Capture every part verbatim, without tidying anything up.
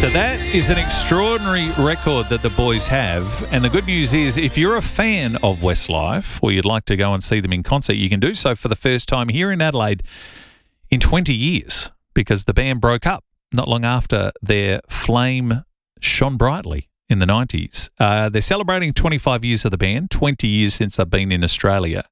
So that is an extraordinary record that the boys have. And the good news is, if you're a fan of Westlife or you'd like to go and see them in concert, you can do so for the first time here in Adelaide in twenty years, because the band broke up not long after their flame shone brightly in the nineties. Uh, they're celebrating twenty-five years of the band, twenty years since they've been in Australia.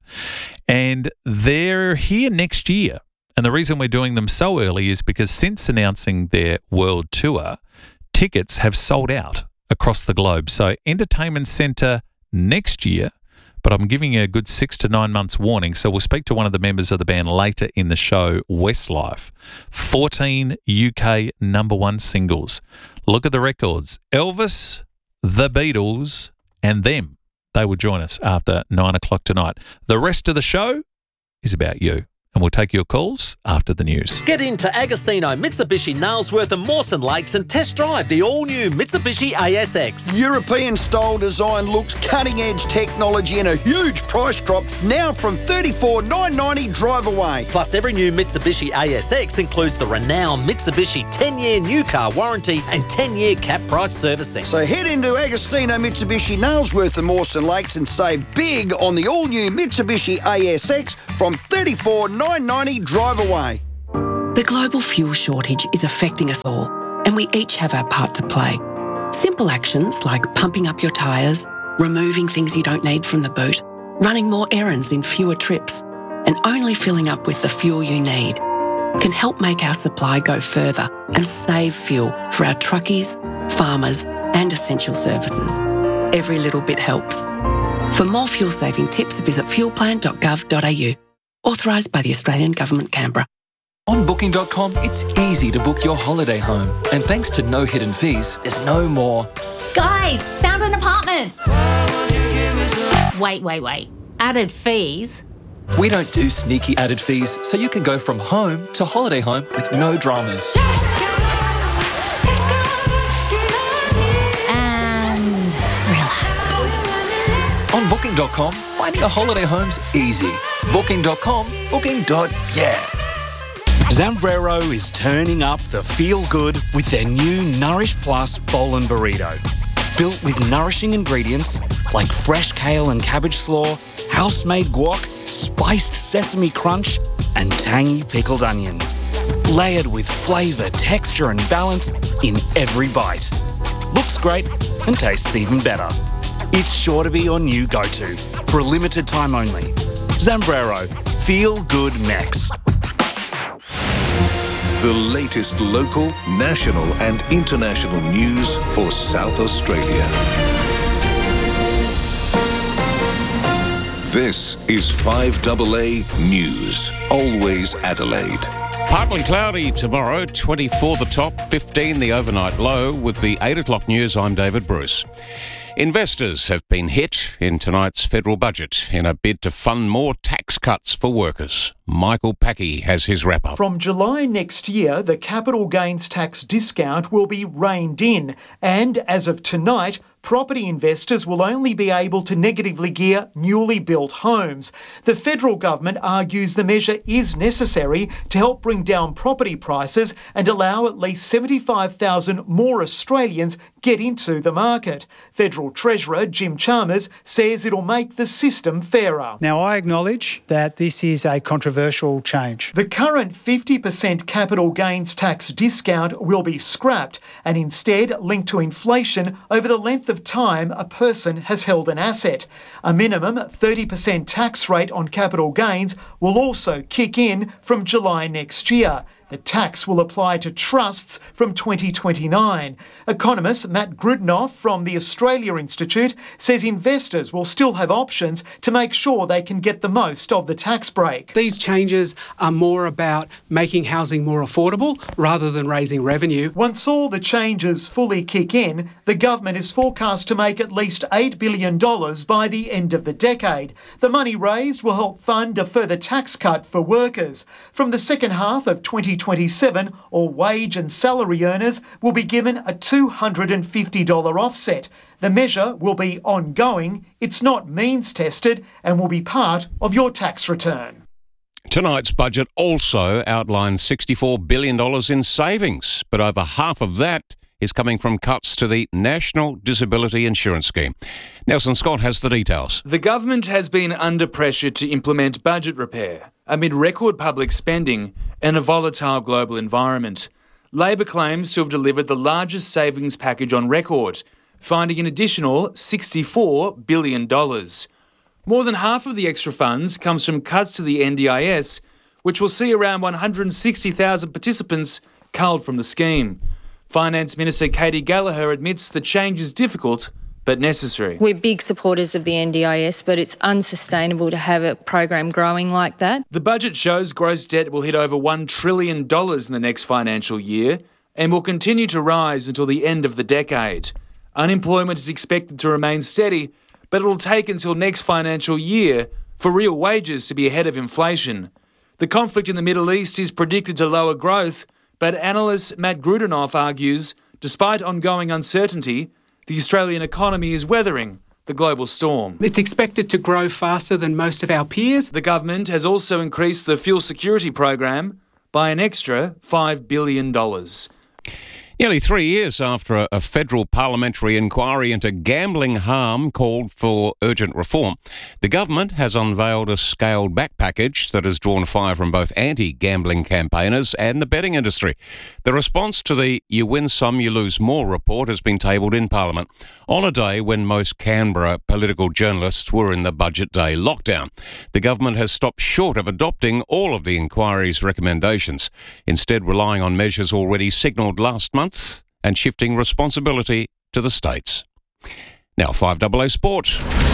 And they're here next year. And the reason we're doing them so early is because since announcing their world tour, tickets have sold out across the globe. So Entertainment Centre next year, but I'm giving you a good six to nine months warning. So we'll speak to one of the members of the band later in the show, Westlife. fourteen U K number one singles. Look at the records. Elvis, The Beatles, and them. They will join us after nine o'clock tonight. The rest of the show is about you. And we'll take your calls after the news. Get into Agostino Mitsubishi Nailsworth and Mawson Lakes and test drive the all-new Mitsubishi A S X. European-style design looks, cutting-edge technology and a huge price drop now from thirty-four thousand nine hundred ninety dollars drive away. Plus, every new Mitsubishi A S X includes the renowned Mitsubishi ten-year new car warranty and ten-year cap price servicing. So head into Agostino Mitsubishi Nailsworth and Mawson Lakes and save big on the all-new Mitsubishi A S X from thirty-four thousand nine hundred ninety dollars drive away. The global fuel shortage is affecting us all, and we each have our part to play. Simple actions like pumping up your tyres, removing things you don't need from the boot, running more errands in fewer trips, and only filling up with the fuel you need can help make our supply go further and save fuel for our truckies, farmers, and essential services. Every little bit helps. For more fuel-saving tips, visit fuel plan dot gov dot a u. Authorised by the Australian Government, Canberra. On booking dot com, it's easy to book your holiday home. And thanks to no hidden fees, there's no more. Guys, found an apartment. Wait, wait, wait. Added fees? We don't do sneaky added fees, so you can go from home to holiday home with no dramas. And relax. On booking dot com, finding a holiday home's easy. booking dot com, booking. Yeah. Zambrero is turning up the feel-good with their new Nourish Plus Bowl and Burrito. Built with nourishing ingredients like fresh kale and cabbage slaw, house-made guac, spiced sesame crunch, and tangy pickled onions. Layered with flavour, texture and balance in every bite. Looks great and tastes even better. It's sure to be your new go-to for a limited time only. Zambrero, Feel Good Mex. The latest local, national and international news for South Australia. This is five A A News, always Adelaide. Partly cloudy tomorrow, twenty-four the top, fifteen the overnight low. With the eight o'clock news, I'm David Bruce. Investors have been hit in tonight's federal budget in a bid to fund more tax cuts for workers. Michael Packey has his wrap-up. From July next year, the capital gains tax discount will be reined in, and as of tonight, property investors will only be able to negatively gear newly built homes. The federal government argues the measure is necessary to help bring down property prices and allow at least seventy-five thousand more Australians get into the market. Federal Treasurer Jim Chalmers says it'll make the system fairer. Now, I acknowledge that this is a controversial change. The current fifty percent capital gains tax discount will be scrapped and instead linked to inflation over the length of time a person has held an asset. A minimum thirty percent tax rate on capital gains will also kick in from July next year. The tax will apply to trusts from twenty twenty-nine. Economist Matt Grudnoff from the Australia Institute says investors will still have options to make sure they can get the most of the tax break. These changes are more about making housing more affordable rather than raising revenue. Once all the changes fully kick in, the government is forecast to make at least eight billion dollars by the end of the decade. The money raised will help fund a further tax cut for workers. From the second half of twenty twenty-seven, all wage and salary earners will be given a two hundred fifty dollars offset. The measure will be ongoing, it's not means tested, and will be part of your tax return. Tonight's budget also outlines sixty-four billion dollars in savings, but over half of that is coming from cuts to the National Disability Insurance Scheme. Nelson Scott has the details. The government has been under pressure to implement budget repair amid record public spending and a volatile global environment. Labor claims to have delivered the largest savings package on record, finding an additional sixty-four billion dollars. More than half of the extra funds comes from cuts to the N D I S, which will see around one hundred sixty thousand participants culled from the scheme. Finance Minister Katie Gallagher admits the change is difficult but necessary. We're big supporters of the N D I S, but it's unsustainable to have a program growing like that. The budget shows gross debt will hit over one trillion dollars in the next financial year and will continue to rise until the end of the decade. Unemployment is expected to remain steady, but it will take until next financial year for real wages to be ahead of inflation. The conflict in the Middle East is predicted to lower growth, but analyst Matt Grudenoff argues, despite ongoing uncertainty, the Australian economy is weathering the global storm. It's expected to grow faster than most of our peers. The government has also increased the fuel security program by an extra five billion dollars. Nearly three years after a, a federal parliamentary inquiry into gambling harm called for urgent reform, the government has unveiled a scaled-back package that has drawn fire from both anti-gambling campaigners and the betting industry. The response to the You Win Some, You Lose More report has been tabled in Parliament on a day when most Canberra political journalists were in the budget day lockdown. The government has stopped short of adopting all of the inquiry's recommendations, instead relying on measures already signalled last month and shifting responsibility to the states. Now, five double O Sport.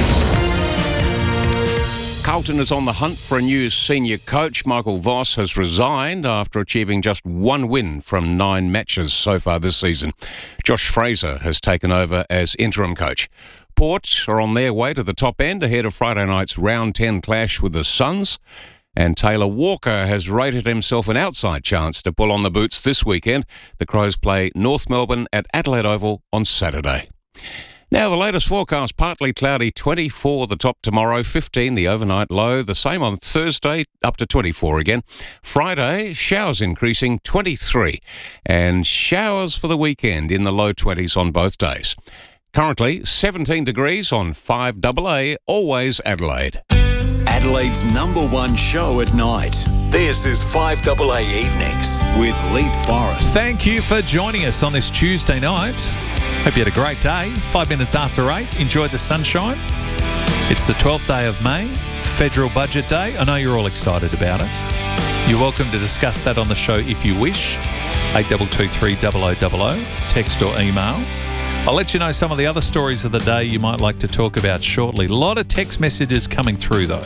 Carlton is on the hunt for a new senior coach. Michael Voss has resigned after achieving just one win from nine matches so far this season. Josh Fraser has taken over as interim coach. Port are on their way to the top end ahead of Friday night's round ten clash with the Suns. And Taylor Walker has rated himself an outside chance to pull on the boots this weekend. The Crows play North Melbourne at Adelaide Oval on Saturday. Now, the latest forecast, partly cloudy, twenty-four the top tomorrow, fifteen the overnight low, the same on Thursday, up to twenty-four again. Friday, showers increasing, twenty-three, and showers for the weekend in the low twenties on both days. Currently, seventeen degrees on five double A, always Adelaide. Adelaide's number one show at night. This is five double A Evenings with Leith Forrest. Thank you for joining us on this Tuesday night. Hope you had a great day. Five minutes after eight. Enjoyed the sunshine. It's the twelfth day of May, Federal Budget Day. I know you're all excited about it. You're welcome to discuss that on the show if you wish. eight two two three double oh double oh, text or email. I'll let you know some of the other stories of the day you might like to talk about shortly. A lot of text messages coming through, though.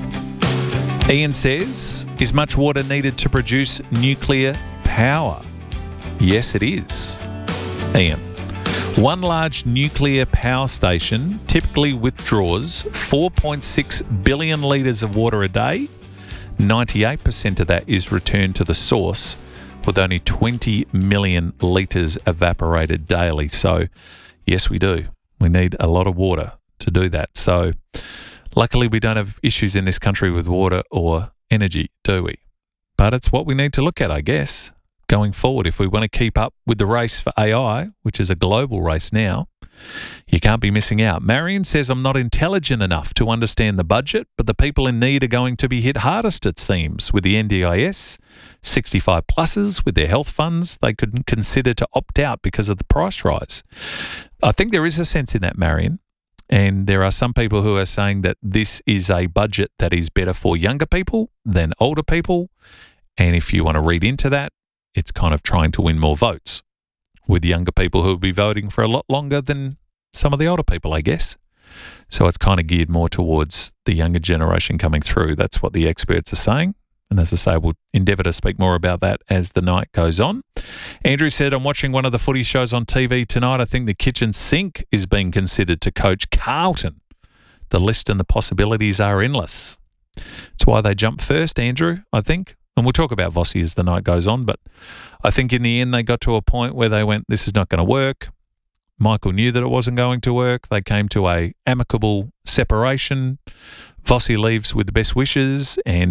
Ian says, is much water needed to produce nuclear power? Yes, it is. Ian. One large nuclear power station typically withdraws four point six billion litres of water a day. ninety-eight percent of that is returned to the source, with only twenty million litres evaporated daily. So, yes, we do. We need a lot of water to do that. So, luckily, we don't have issues in this country with water or energy, do we? But it's what we need to look at, I guess, going forward. If we want to keep up with the race for A I, which is a global race now, you can't be missing out. Marion says, I'm not intelligent enough to understand the budget, but the people in need are going to be hit hardest, it seems, with the N D I S. sixty-five pluses with their health funds, they could consider to opt out because of the price rise. I think there is a sense in that, Marion. And there are some people who are saying that this is a budget that is better for younger people than older people. And if you want to read into that, it's kind of trying to win more votes with younger people who will be voting for a lot longer than some of the older people, I guess. So it's kind of geared more towards the younger generation coming through. That's what the experts are saying. And as I say, we'll endeavour to speak more about that as the night goes on. Andrew said, I'm watching one of the footy shows on T V tonight. I think the kitchen sink is being considered to coach Carlton. The list and the possibilities are endless. It's why they jumped first, Andrew, I think. And we'll talk about Vossi as the night goes on. But I think in the end they got to a point where they went, this is not going to work. Michael knew that it wasn't going to work. They came to a amicable separation. Vossi leaves with the best wishes, and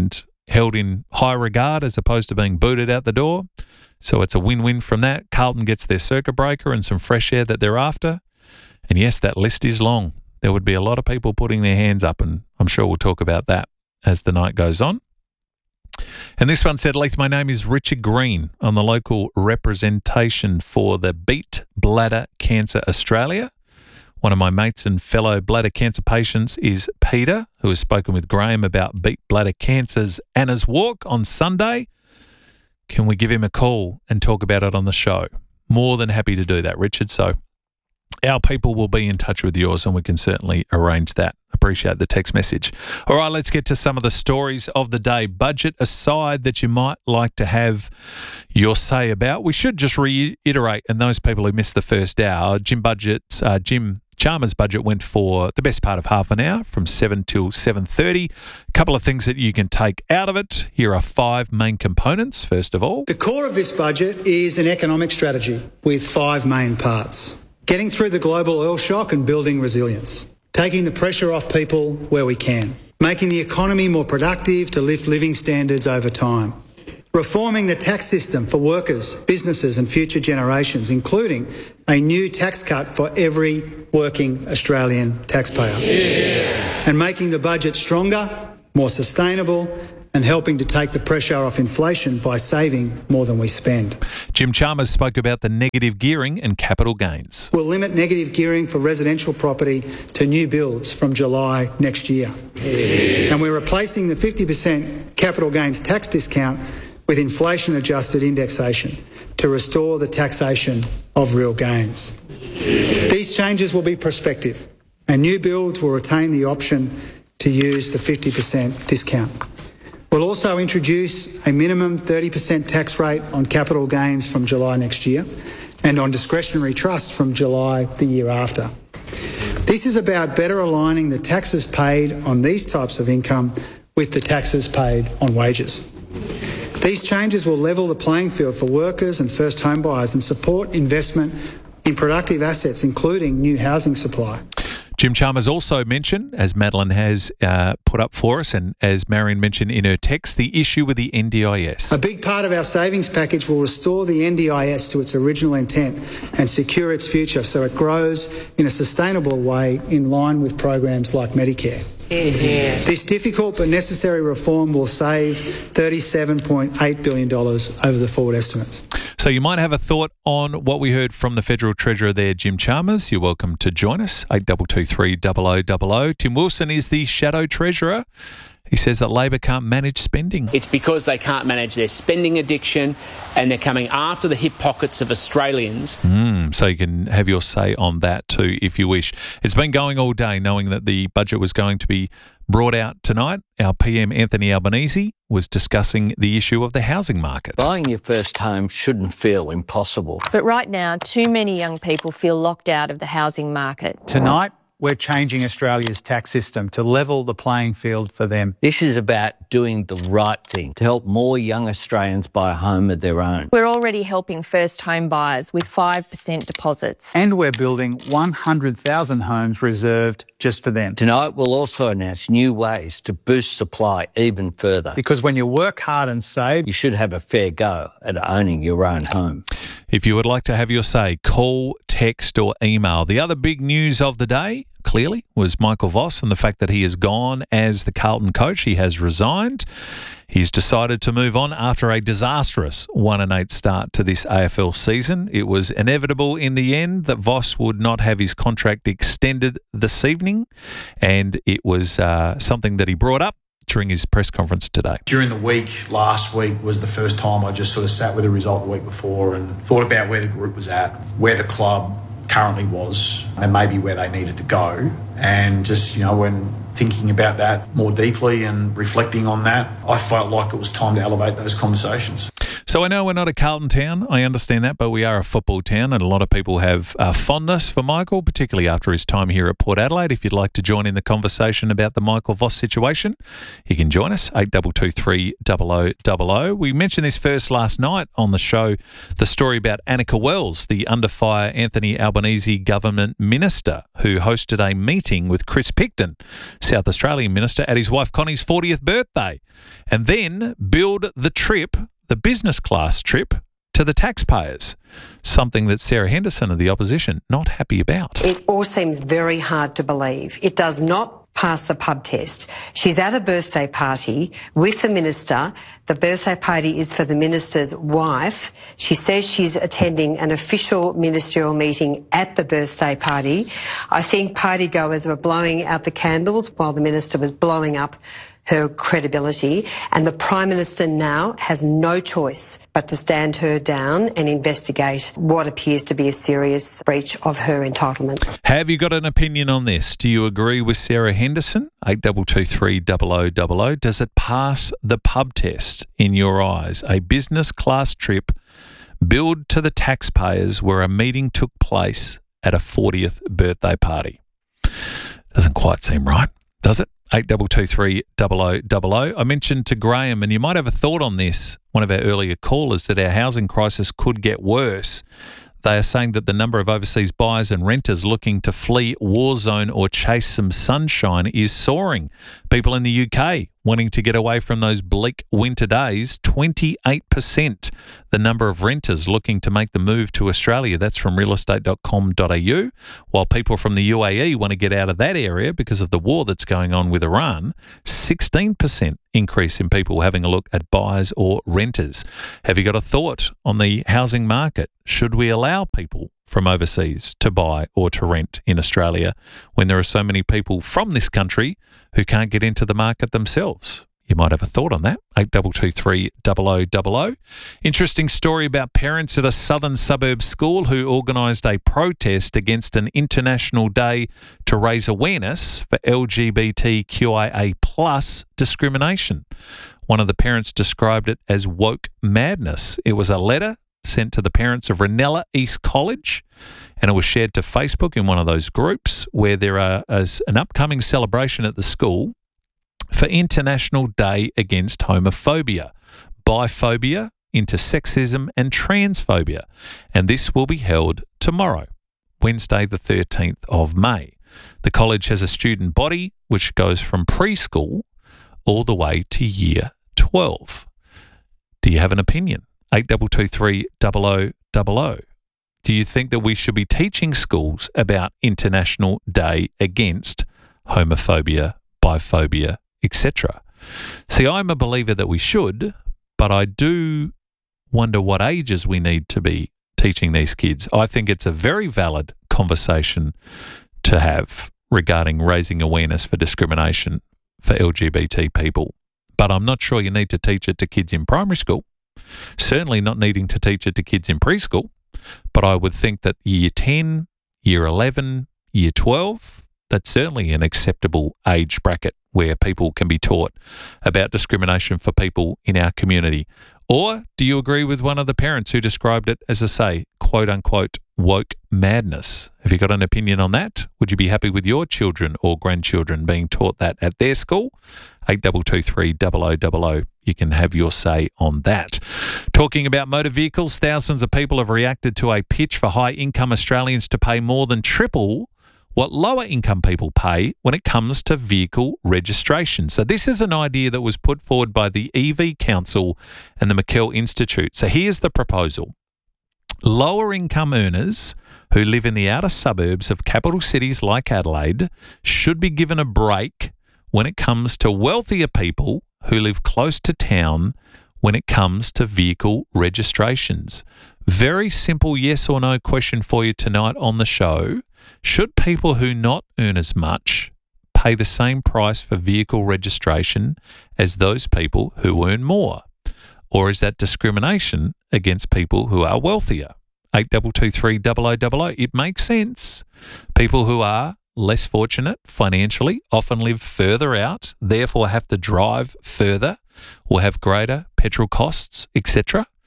held in high regard as opposed to being booted out the door. So it's a win-win from that. Carlton gets their circuit breaker and some fresh air that they're after. And yes, that list is long. There would be a lot of people putting their hands up, and I'm sure we'll talk about that as the night goes on. And this one said, Leith, my name is Richard Green. I'm the local representation for the Beat Bladder Cancer Australia. One of my mates and fellow bladder cancer patients is Peter, who has spoken with Graham about Beat Bladder Cancer's Anna's Walk on Sunday. Can we give him a call and talk about it on the show? More than happy to do that, Richard. So our people will be in touch with yours and we can certainly arrange that. Appreciate the text message. All right, let's get to some of the stories of the day. Budget aside that you might like to have your say about. We should just reiterate, and those people who missed the first hour, Jim Budget's, uh, Jim Chalmers' budget went for the best part of half an hour from seven till seven thirty. A couple of things that you can take out of it. Here are five main components, first of all. The core of this budget is an economic strategy with five main parts. Getting through the global oil shock and building resilience. Taking the pressure off people where we can. Making the economy more productive to lift living standards over time. Reforming the tax system for workers, businesses and future generations, including a new tax cut for every working Australian taxpayer. Yeah. And making the budget stronger, more sustainable and helping to take the pressure off inflation by saving more than we spend. Jim Chalmers spoke about the negative gearing and capital gains. We'll limit negative gearing for residential property to new builds from July next year. Yeah. And we're replacing the fifty percent capital gains tax discount with inflation-adjusted indexation to restore the taxation of real gains. Yeah. These changes will be prospective and new builds will retain the option to use the fifty percent discount. We'll also introduce a minimum thirty percent tax rate on capital gains from July next year and on discretionary trusts from July the year after. This is about better aligning the taxes paid on these types of income with the taxes paid on wages. These changes will level the playing field for workers and first home buyers and support investment in productive assets, including new housing supply. Jim Chalmers also mentioned, as Madeline has uh, put up for us and as Marion mentioned in her text, the issue with the N D I S. A big part of our savings package will restore the N D I S to its original intent and secure its future so it grows in a sustainable way in line with programs like Medicare. Yeah. This difficult but necessary reform will save thirty-seven point eight billion dollars over the forward estimates. So you might have a thought on what we heard from the Federal Treasurer there, Jim Chalmers. You're welcome to join us, eight two two three, zero zero zero zero. Tim Wilson is the Shadow Treasurer. He says that Labor can't manage spending. It's because they can't manage their spending addiction and they're coming after the hip pockets of Australians. Mm, so you can have your say on that too if you wish. It's been going all day knowing that the budget was going to be brought out tonight. Our P M Anthony Albanese was discussing the issue of the housing market. Buying your first home shouldn't feel impossible. But right now, too many young people feel locked out of the housing market. Tonight, we're changing Australia's tax system to level the playing field for them. This is about doing the right thing to help more young Australians buy a home of their own. We're already helping first home buyers with five percent deposits. And we're building one hundred thousand homes reserved just for them. Tonight we'll also announce new ways to boost supply even further. Because when you work hard and save, you should have a fair go at owning your own home. If you would like to have your say, call, text or email. The other big news of the day, clearly, was Michael Voss and the fact that he is gone as the Carlton coach. He has resigned. He's decided to move on after a disastrous one and eight start to this A F L season. It was inevitable in the end that Voss would not have his contract extended this evening, and it was uh, something that he brought up during his press conference today. During the week, last week was the first time I just sort of sat with the result the week before and thought about where the group was at, where the club currently was and maybe where they needed to go. And just, you know, when thinking about that more deeply and reflecting on that, I felt like it was time to elevate those conversations. So I know we're not a Carlton town, I understand that, but we are a football town, and a lot of people have uh, fondness for Michael, particularly after his time here at Port Adelaide. If you'd like to join in the conversation about the Michael Voss situation, you can join us, eight two two three, zero zero zero zero. We mentioned this first last night on the show, the story about Annika Wells, the under fire Anthony Albanese government minister, who hosted a meeting with Chris Picton, South Australian minister, at his wife Connie's fortieth birthday, and then billed the trip, the business class trip, to the taxpayers, something that Sarah Henderson of the opposition not happy about. It all seems very hard to believe. It does not pass the pub test. She's at a birthday party with the minister. The birthday party is for the minister's wife. She says she's attending an official ministerial meeting at the birthday party. I think party goers were blowing out the candles while the minister was blowing up her credibility, and the Prime Minister now has no choice but to stand her down and investigate what appears to be a serious breach of her entitlements. Have you got an opinion on this? Do you agree with Sarah Henderson? eight two two three, zero zero zero zero. Does it pass the pub test in your eyes? A business class trip billed to the taxpayers where a meeting took place at a fortieth birthday party. Doesn't quite seem right, does it? eight two two three, zero zero zero zero. I mentioned to Graham, and you might have a thought on this, one of our earlier callers, that our housing crisis could get worse. They are saying that the number of overseas buyers and renters looking to flee war zone or chase some sunshine is soaring. People in the U K wanting to get away from those bleak winter days, twenty-eight percent the number of renters looking to make the move to Australia. That's from real estate dot com dot a u. While people from the U A E want to get out of that area because of the war that's going on with Iran, sixteen percent increase in people having a look at buyers or renters. Have you got a thought on the housing market? Should we allow people from overseas to buy or to rent in Australia when there are so many people from this country who can't get into the market themselves? You might have a thought on that. eight two two three, zero zero zero zero. Interesting story about parents at a southern suburb school who organised a protest against an international day to raise awareness for L G B T Q I A plus discrimination. One of the parents described it as woke madness. It was a letter sent to the parents of Ranella East College, and it was shared to Facebook in one of those groups where there are, is an upcoming celebration at the school for International Day Against Homophobia, Biphobia, Intersexism and Transphobia, and this will be held tomorrow, Wednesday the thirteenth of May. The college has a student body which goes from preschool all the way to year twelve. Do you have an opinion? eight two two three, zero zero zero zero. Do you think that we should be teaching schools about International Day Against Homophobia, Biphobia, et cetera? See, I'm a believer that we should, but I do wonder what ages we need to be teaching these kids. I think it's a very valid conversation to have regarding raising awareness for discrimination for L G B T people, but I'm not sure you need to teach it to kids in primary school. Certainly not needing to teach it to kids in preschool, but I would think that year ten, year eleven, year twelve, that's certainly an acceptable age bracket where people can be taught about discrimination for people in our community. Or do you agree with one of the parents who described it as, I say, quote unquote, woke madness? Have you got an opinion on that? Would you be happy with your children or grandchildren being taught that at their school? eight two two three, zero zero zero zero. You can have your say on that. Talking about motor vehicles, thousands of people have reacted to a pitch for high-income Australians to pay more than triple what lower-income people pay when it comes to vehicle registration. So this is an idea that was put forward by the E V Council and the McKell Institute. So here's the proposal. Lower-income earners who live in the outer suburbs of capital cities like Adelaide should be given a break when it comes to wealthier people who live close to town when it comes to vehicle registrations. Very simple yes or no question for you tonight on the show. Should people who not earn as much pay the same price for vehicle registration as those people who earn more? Or is that discrimination against people who are wealthier? eight two two three, zero zero zero zero. It makes sense. People who are less fortunate financially often live further out, therefore have to drive further or have greater petrol costs, et cetera.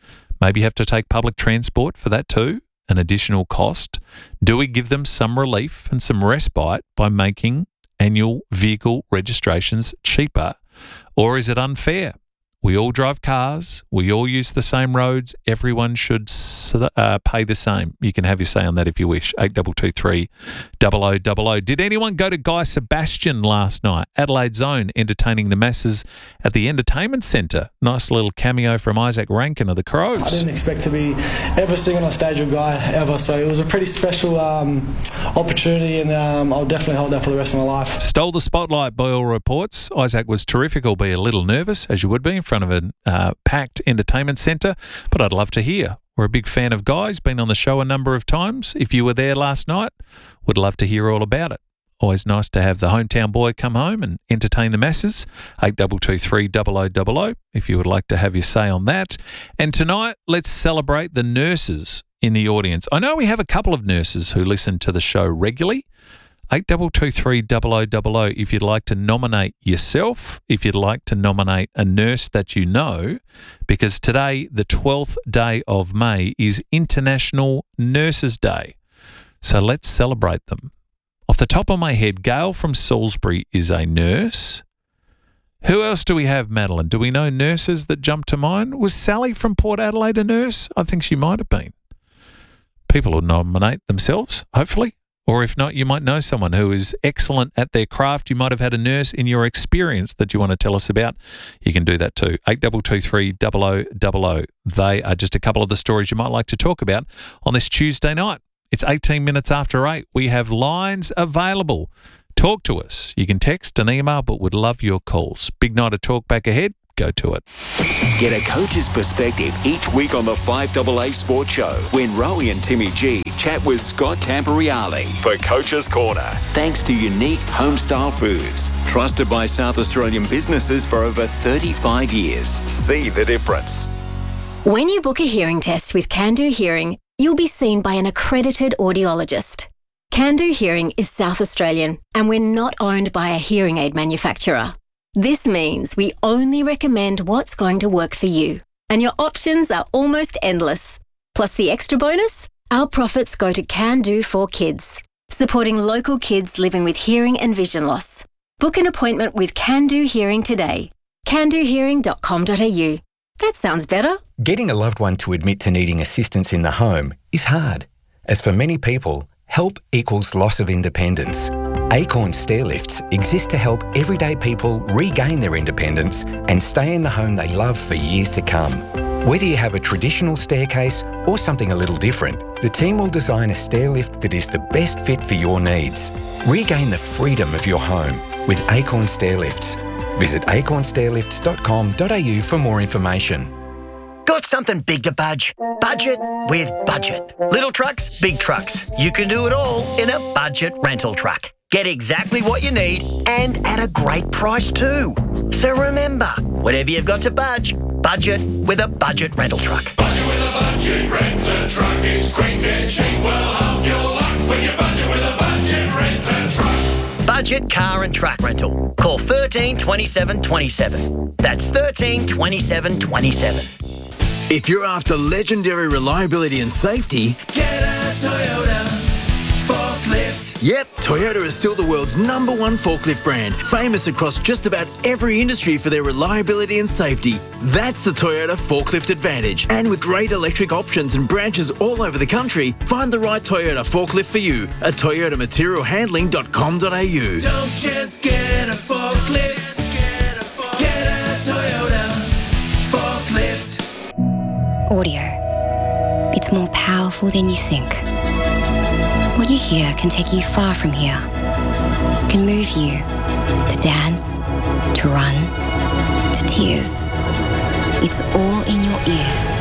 Maybe have to take public transport for that too, an additional cost. Do we give them some relief and some respite by making annual vehicle registrations cheaper? Or is it unfair? We all drive cars. We all use the same roads. Everyone should uh, pay the same. You can have your say on that if you wish. eight two two three, double oh double oh. Did anyone go to Guy Sebastian last night? Adelaide's own, entertaining the masses at the Entertainment Centre. Nice little cameo from Isaac Rankin of the Crows. I didn't expect to be ever singing on stage with Guy, ever. So it was a pretty special um, opportunity, and um, I'll definitely hold that for the rest of my life. Stole the spotlight by all reports. Isaac was terrific, albeit a little nervous, as you would be in front of a uh, packed entertainment centre, but I'd love to hear. We're a big fan of Guy's, been on the show a number of times. If you were there last night, would love to hear all about it. Always nice to have the hometown boy come home and entertain the masses. eight two two three, double oh double oh if you would like to have your say on that. And tonight, let's celebrate the nurses in the audience. I know we have a couple of nurses who listen to the show regularly. eight two two three, double oh double oh if you'd like to nominate yourself, if you'd like to nominate a nurse that you know, because today, the twelfth day of May, is International Nurses Day. So let's celebrate them. Off the top of my head, Gail from Salisbury is a nurse. Who else do we have, Madeline? Do we know nurses that jump to mind? Was Sally from Port Adelaide a nurse? I think she might have been. People will nominate themselves, hopefully. Or if not, you might know someone who is excellent at their craft. You might have had a nurse in your experience that you want to tell us about. You can do that too. eight two two three, double oh double oh. They are just a couple of the stories you might like to talk about on this Tuesday night. It's eighteen minutes after eight. We have lines available. Talk to us. You can text and email, but would love your calls. Big night of talk back ahead. Go to it. Get a coach's perspective each week on the five A A Sports Show when Rowie and Timmy G chat with Scott Camporeale for Coach's Corner. Thanks to Unique Homestyle Foods, trusted by South Australian businesses for over thirty-five years. See the difference. When you book a hearing test with Can Do Hearing, you'll be seen by an accredited audiologist. Can Do Hearing is South Australian, and we're not owned by a hearing aid manufacturer. This means we only recommend what's going to work for you, and your options are almost endless. Plus the extra bonus, our profits go to Can Do for Kids, supporting local kids living with hearing and vision loss. Book an appointment with Can Do Hearing today. can do hearing dot com dot a u. That sounds better. Getting a loved one to admit to needing assistance in the home is hard, as for many people, help equals loss of independence. Acorn Stairlifts exist to help everyday people regain their independence and stay in the home they love for years to come. Whether you have a traditional staircase or something a little different, the team will design a stairlift that is the best fit for your needs. Regain the freedom of your home with Acorn Stairlifts. Visit acorn stairlifts dot com dot a u for more information. Got something big to budge? Budget with Budget. Little trucks, big trucks. You can do it all in a budget rental truck. Get exactly what you need and at a great price too. So remember, whatever you've got to budge, budget with a Budget rental truck. Budget with a Budget rental truck is quick and cheap. Well, half your luck when you budget with a Budget rental truck. Budget car and truck rental. Call thirteen twenty-seven twenty-seven. That's thirteen twenty-seven twenty-seven. If you're after legendary reliability and safety, get a Toyota forklift. Yep, Toyota is still the world's number one forklift brand, famous across just about every industry for their reliability and safety. That's the Toyota Forklift Advantage. And with great electric options and branches all over the country, find the right Toyota forklift for you at toyota material handling dot com dot a u. Don't just get a forklift, get a, forklift. Get a Toyota forklift. Audio. It's more powerful than you think. What you hear can take you far from here. It can move you to dance, to run, to tears. It's all in your ears.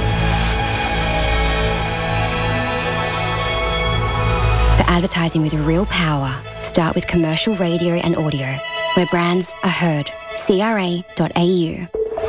For advertising with real power, start with commercial radio and audio, where brands are heard. c r a dot a u.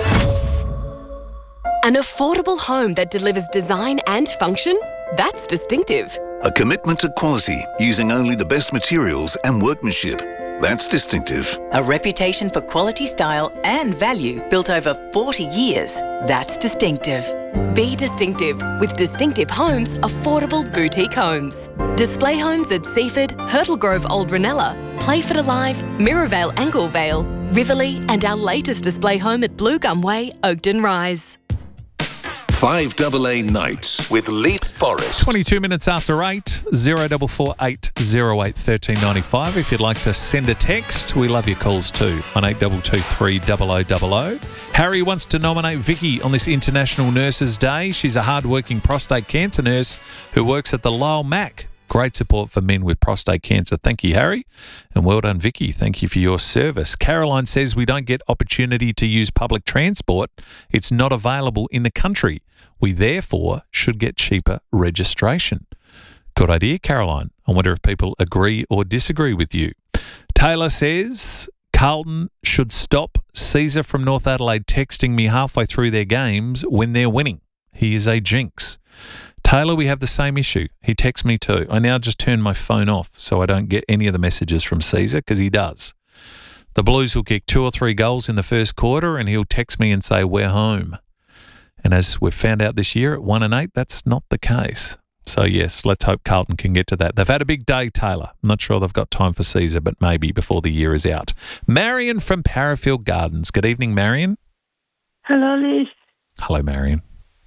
An affordable home that delivers design and function? That's distinctive. A commitment to quality using only the best materials and workmanship. That's distinctive. A reputation for quality, style and value built over forty years. That's distinctive. Be distinctive with Distinctive Homes affordable boutique homes. Display homes at Seaford, Hurtle Grove Old Ranella, Playford Alive, Mirrorvale Anglevale, Riverlea and our latest display home at Blue Gum Way, Oakden Rise. five A A Nights with Leap Forest. twenty-two minutes after eight, zero four four eight zero eight one three nine five. If you'd like to send a text, we love your calls too. one eight two two three zero zero zero zero. Harry wants to nominate Vicky on this International Nurses Day. She's a hard-working prostate cancer nurse who works at the Lyle Mac. Great support for men with prostate cancer. Thank you, Harry. And well done, Vicky. Thank you for your service. Caroline says we don't get opportunity to use public transport. It's not available in the country. We therefore should get cheaper registration. Good idea, Caroline. I wonder if people agree or disagree with you. Taylor says Carlton should stop Caesar from North Adelaide texting me halfway through their games when they're winning. He is a jinx. Taylor, we have the same issue. He texts me too. I now just turn my phone off so I don't get any of the messages from Caesar because he does. The Blues will kick two or three goals in the first quarter and he'll text me and say, we're home. And as we've found out this year at one and eight, that's not the case. So yes, let's hope Carlton can get to that. They've had a big day, Taylor. I'm not sure they've got time for Caesar, but maybe before the year is out. Marion from Parafield Gardens. Good evening, Marion. Hello, Liz. Hello, Marion.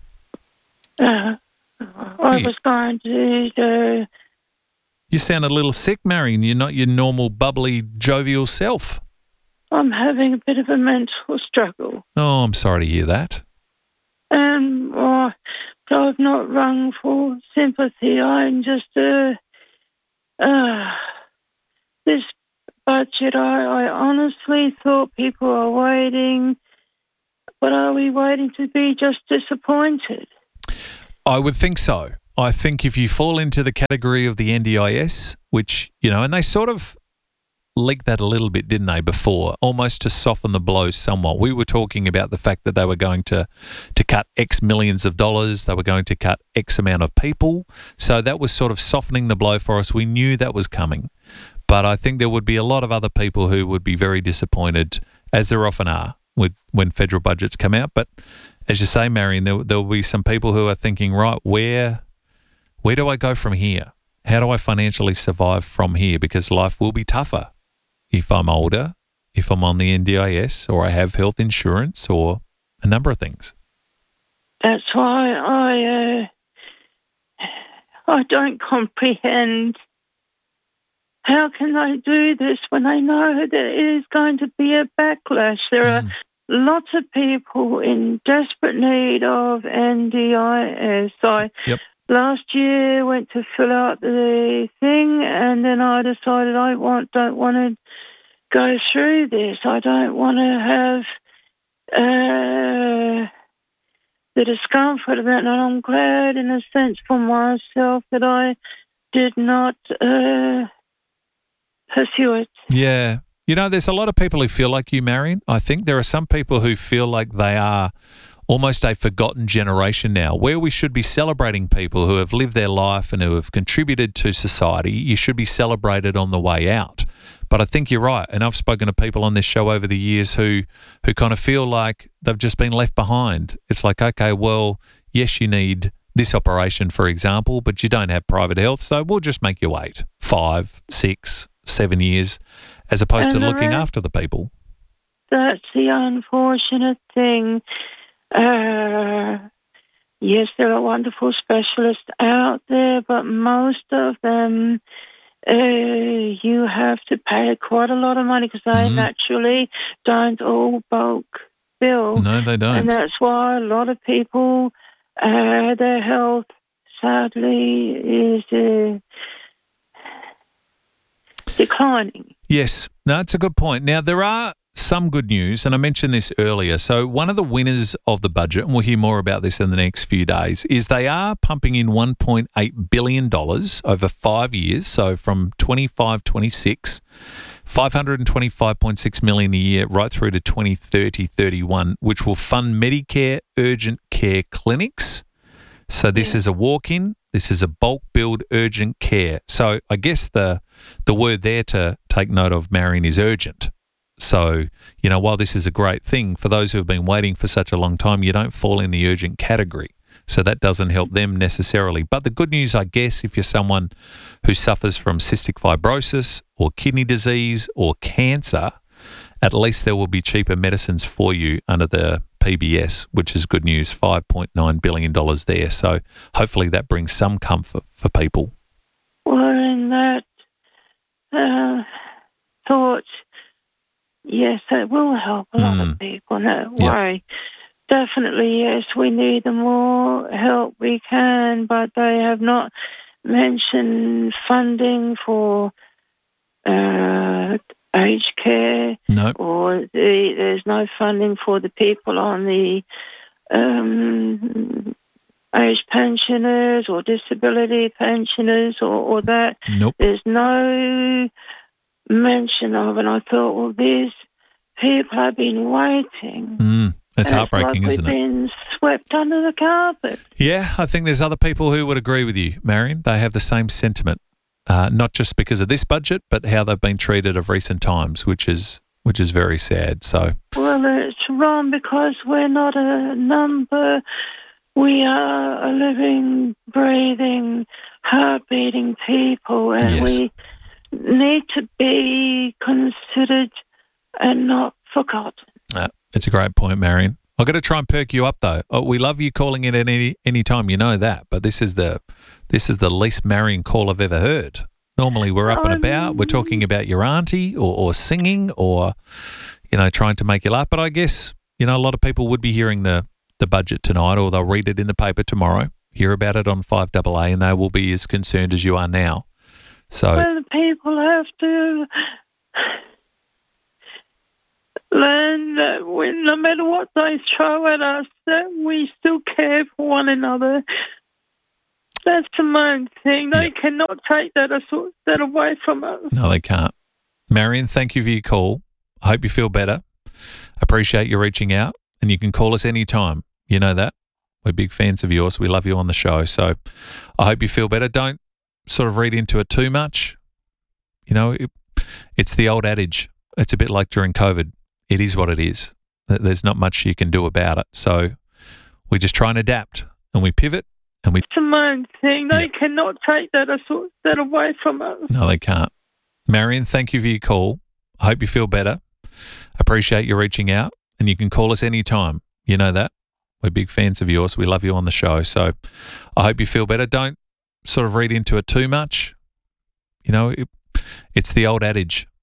Uh, I was going to... Uh, you sound a little sick, Marion. You're not your normal bubbly, jovial self. I'm having a bit of a mental struggle. Oh, I'm sorry to hear that. Um, oh, but I've not rung for sympathy. I'm just, uh, uh, this budget, I, I honestly thought people are waiting, but are we waiting to be just disappointed? I would think so. I think if you fall into the category of the N D I S, which, you know, and they sort of leaked that a little bit, didn't they, before, almost to soften the blow somewhat. We were talking about the fact that they were going to, to cut X millions of dollars. They were going to cut X amount of people. So that was sort of softening the blow for us. We knew that was coming. But I think there would be a lot of other people who would be very disappointed, as there often are, with when federal budgets come out. But as you say, Marion, there there will be some people who are thinking, right, where where do I go from here? How do I financially survive from here? Because life will be tougher if I'm older, if I'm on the N D I S, or I have health insurance, or a number of things. That's why I uh, I don't comprehend. How can they do this when they know that it is going to be a backlash? There mm. are lots of people in desperate need of N D I S. I yep. last year went to fill out the thing, and then I decided I want don't want to go through this. I don't want to have uh, the discomfort of it, and I'm glad, in a sense, for myself that I did not uh, pursue it. Yeah. You know, there's a lot of people who feel like you, Marion. I think there are some people who feel like they are almost a forgotten generation now, where we should be celebrating people who have lived their life and who have contributed to society. You should be celebrated on the way out. But I think you're right. And I've spoken to people on this show over the years who, who kind of feel like they've just been left behind. It's like, okay, well, yes, you need this operation, for example, but you don't have private health, so we'll just make you wait five, six, seven years, as opposed and to looking rest, after the people. That's the unfortunate thing. Uh, yes, there are wonderful specialists out there, but most of them, uh, you have to pay quite a lot of money because they mm-hmm. naturally don't all bulk bill. No, they don't. And that's why a lot of people, uh, their health, sadly, is uh, declining. Yes, no, it's a good point. Now, there are some good news, and I mentioned this earlier. So one of the winners of the budget, and we'll hear more about this in the next few days, is they are pumping in one point eight billion dollars over five years, so from twenty-five twenty-six, five hundred twenty-five point six million dollars a year right through to twenty thirty thirty-one, which will fund Medicare urgent care clinics. So this is a walk-in. This is a bulk build urgent care. So I guess the the word there to take note of, Marion, is urgent. So, you know, while this is a great thing, for those who have been waiting for such a long time, you don't fall in the urgent category. So that doesn't help them necessarily. But the good news, I guess, if you're someone who suffers from cystic fibrosis or kidney disease or cancer, at least there will be cheaper medicines for you under the P B S, which is good news, five point nine billion dollars there. So hopefully that brings some comfort for people. Well, in that uh, thought, yes, it will help a lot Mm. of people, no Yeah. worry. Definitely, yes, we need the more help we can, but they have not mentioned funding for uh, aged care. No. Or the, there's no funding for the people on the um, aged pensioners or disability pensioners or, or that. Nope. There's no mention of, and I thought, well, these people have been waiting. Mm. That's And heartbreaking, it's like isn't it? we've been swept under the carpet. Yeah, I think there's other people who would agree with you, Marion. They have the same sentiment, uh, not just because of this budget, but how they've been treated of recent times, which is which is very sad. So, Well, it's wrong because we're not a number. We are a living, breathing, heart-beating people, and Yes. we need to be considered and not forgotten. uh, it's a great point, Marion. I've got to try and perk you up though. Oh, we love you calling in at any any time, you know that. But this is the this is the least Marion call I've ever heard. Normally we're up and about. We're talking about your auntie or, or singing or, you know, trying to make you laugh. But I guess, you know, a lot of people would be hearing the, the budget tonight, or they'll read it in the paper tomorrow, hear about it on five A A, and they will be as concerned as you are now. So Well, the people have to learn that we, no matter what they throw at us, that we still care for one another. That's the main thing. They cannot take that, assault, that away from us. no, they can't. Marion, thank you for your call. I hope you feel better. Appreciate you reaching out, and you can call us anytime. You know that. We're big fans of yours. We love you on the show. So I hope you feel better. Don't sort of read into it too much. You know, it, it's the old adage. It's a bit like during COVID. It is what it is. There's not much you can do about it. So we just try and adapt, and we pivot, and we... It's the main thing. They cannot take that, assault, that away from us. No, they can't. Marion, thank you for your call. I hope you feel better. Appreciate you reaching out, and you can call us anytime. You know that. We're big fans of yours. We love you on the show. So I hope you feel better. Don't sort of read into it too much. You know, it, it's the old adage.